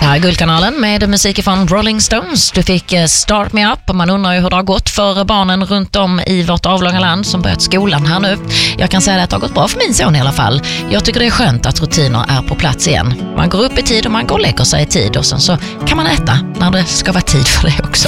här är Guldkanalen med musik från Rolling Stones. Du fick Start Me Up och man undrar ju hur det har gått för barnen runt om i vårt avlånga land som börjat skolan här nu. Jag kan säga att det har gått bra för min son i alla fall. Jag tycker det är skönt att rutiner är på plats igen. Man går upp i tid och man går och lägger sig i tid och sen så kan man äta när det ska vara tid för det också.